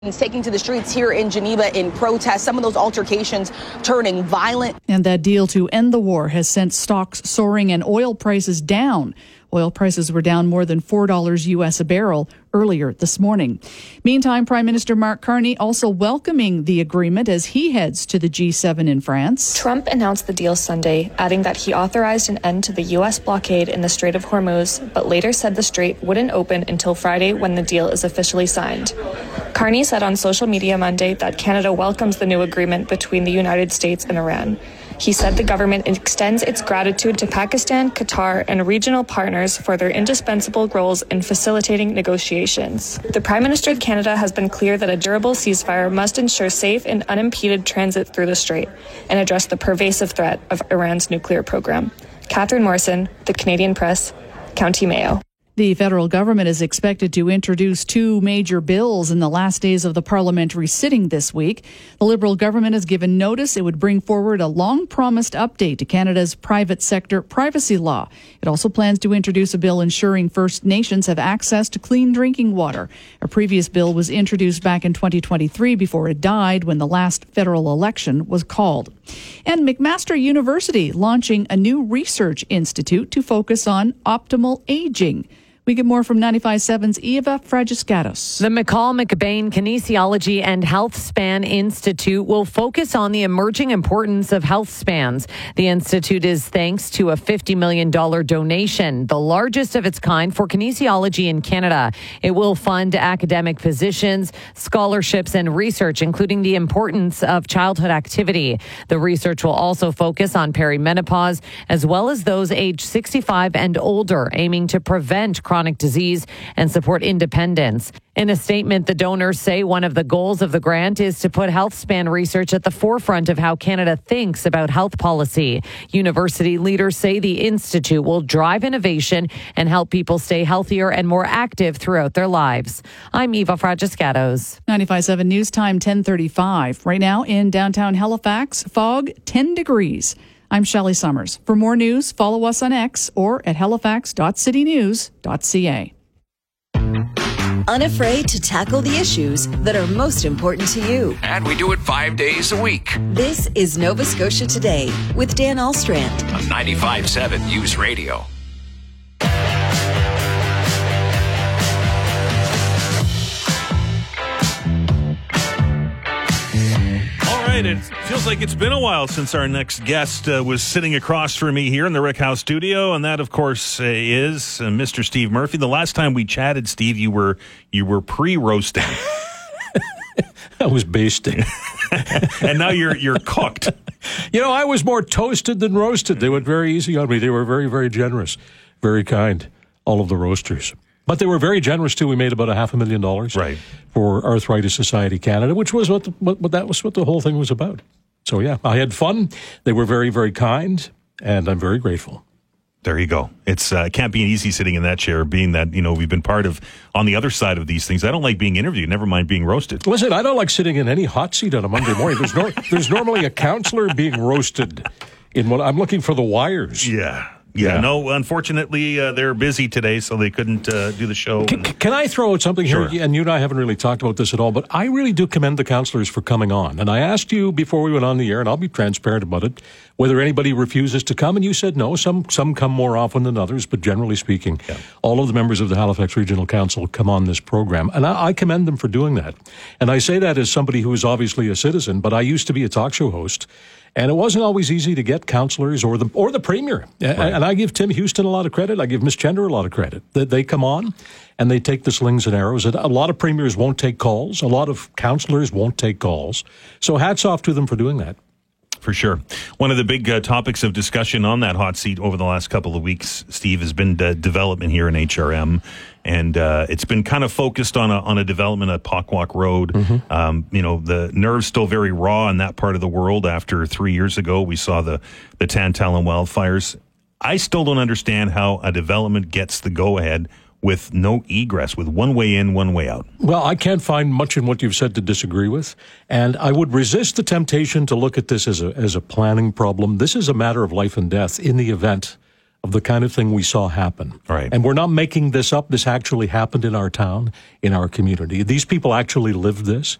taking to the streets here in Geneva in protest, some of those altercations turning violent. And that deal to end the war has sent stocks soaring and oil prices down. Oil prices were down more than $4 U.S. a barrel earlier this morning. Meantime, Prime Minister Mark Carney also welcoming the agreement as he heads to the G7 in France. Trump announced the deal Sunday, adding that he authorized an end to the U.S. blockade in the Strait of Hormuz, but later said the strait wouldn't open until Friday when the deal is officially signed. Carney said on social media Monday that Canada welcomes the new agreement between the United States and Iran. He said the government extends its gratitude to Pakistan, Qatar, and regional partners for their indispensable roles in facilitating negotiations. The Prime Minister of Canada has been clear that a durable ceasefire must ensure safe and unimpeded transit through the strait and address the pervasive threat of Iran's nuclear program. Catherine Morrison, The Canadian Press, County Mayo. The federal government is expected to introduce two major bills in the last days of the parliamentary sitting this week. The Liberal government has given notice it would bring forward a long-promised update to Canada's private sector privacy law. It also plans to introduce a bill ensuring First Nations have access to clean drinking water. A previous bill was introduced back in 2023 before it died when the last federal election was called. And McMaster University launching a new research institute to focus on optimal aging. We get more from 95.7's Eva Fragiscatos. The McCall McBain Kinesiology and Health Span Institute will focus on the emerging importance of health spans. The institute is thanks to a $50 million donation, the largest of its kind for kinesiology in Canada. It will fund academic positions, scholarships, and research, including the importance of childhood activity. The research will also focus on perimenopause, as well as those aged 65 and older, aiming to prevent chronic disease and support independence. In a statement, the donors say one of the goals of the grant is to put health span research at the forefront of how Canada thinks about health policy. University leaders say the institute will drive innovation and help people stay healthier and more active throughout their lives. I'm Eva Fragiscatos. 95.7 News Time, 10:35. Right now in downtown Halifax, fog, 10 degrees. I'm Shelley Summers. For more news, follow us on X or at halifax.citynews.ca. Unafraid to tackle the issues that are most important to you. And we do it 5 days a week. This is Nova Scotia Today with Dan Alstrand On 95.7 News Radio. It feels like it's been a while since our next guest was sitting across from me here in the Rick House studio, and that, of course, is Mr. Steve Murphy. The last time we chatted, Steve, you were pre-roasting. I was basting. And now you're cooked. You know, I was more toasted than roasted. They went very easy on me. They were very, very generous, very kind, all of the roasters. But they were very generous, too. We made about $500,000 right. for Arthritis Society Canada, which was what the whole thing was about. So, yeah, I had fun. They were very, very kind, and I'm very grateful. There you go. It's can't be easy sitting in that chair, being that, we've been part of on the other side of these things. I don't like being interviewed, never mind being roasted. Listen, I don't like sitting in any hot seat on a Monday morning. There's normally a counselor being roasted in what I'm looking for the wires. Yeah, no, unfortunately, they're busy today, so they couldn't do the show. Can I throw out something Sure. here? And you and I haven't really talked about this at all, but I really do commend the counselors for coming on. And I asked you before we went on the air, and I'll be transparent about it, whether anybody refuses to come, and you said no. Some come more often than others, but generally speaking, all of the members of the Halifax Regional Council come on this program, and I commend them for doing that. And I say that as somebody who is obviously a citizen, but I used to be a talk show host. And it wasn't always easy to get counselors or the Premier. Right. And I give Tim Houston a lot of credit. I give Miss Chender a lot of credit. They come on and they take the slings and arrows. A lot of premiers won't take calls. A lot of counselors won't take calls. So hats off to them for doing that. For sure. One of the big topics of discussion on that hot seat over the last couple of weeks, Steve, has been development here in HRM. And it's been kind of focused on a development at Pockwalk Road. Mm-hmm. The nerve's still very raw in that part of the world. After 3 years ago, we saw the Tantallon wildfires. I still don't understand how a development gets the go-ahead with no egress, with one way in, one way out. Well, I can't find much in what you've said to disagree with, and I would resist the temptation to look at this as a planning problem. This is a matter of life and death in the event of the kind of thing we saw happen. Right. And we're not making this up. This actually happened in our town, in our community. These people actually lived this.